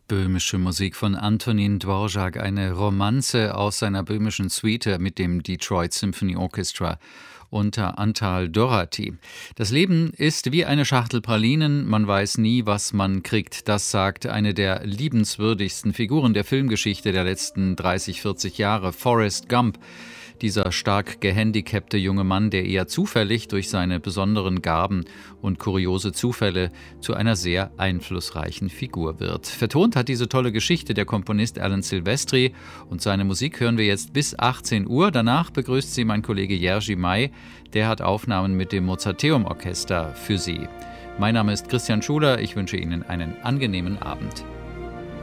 Böhmische Musik von Antonín Dvořák, eine Romanze aus seiner böhmischen Suite mit dem Detroit Symphony Orchestra unter Antal Doráti. Das Leben ist wie eine Schachtel Pralinen, man weiß nie, was man kriegt. Das sagt eine der liebenswürdigsten Figuren der Filmgeschichte der letzten 30, 40 Jahre, Forrest Gump. Dieser stark gehandicapte junge Mann, der eher zufällig durch seine besonderen Gaben und kuriose Zufälle zu einer sehr einflussreichen Figur wird. Vertont hat diese tolle Geschichte der Komponist Alan Silvestri und seine Musik hören wir jetzt bis 18 Uhr. Danach begrüßt sie mein Kollege Jerzy May, der hat Aufnahmen mit dem Mozarteum Orchester für Sie. Mein Name ist Christian Schuler, ich wünsche Ihnen einen angenehmen Abend.